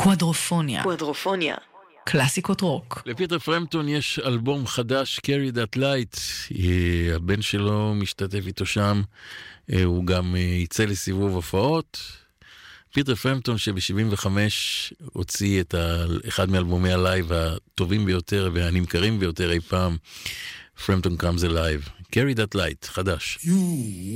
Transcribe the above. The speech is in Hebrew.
קוואדרופוניה. קלאסיקות רוק. לפיטר פרמפטון יש אלבום חדש, Carry That Light. הבן שלו משתתף איתו שם. הוא גם יצא לסיבוב הופעות. פיטר פרמפטון שב-75 הוציא את אחד מאלבומי הלייב הטובים ביותר והנמכרים ביותר אי פעם, Frampton Comes Alive. Carry That Light, חדש.